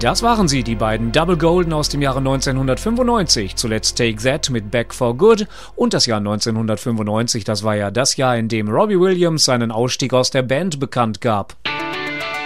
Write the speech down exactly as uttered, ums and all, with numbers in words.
Das waren sie, die beiden Double Golden aus dem Jahre neunzehnhundertfünfundneunzig, zuletzt Take That mit Back for Good und das Jahr neunzehnhundertfünfundneunzig, das war ja das Jahr, in dem Robbie Williams seinen Ausstieg aus der Band bekannt gab.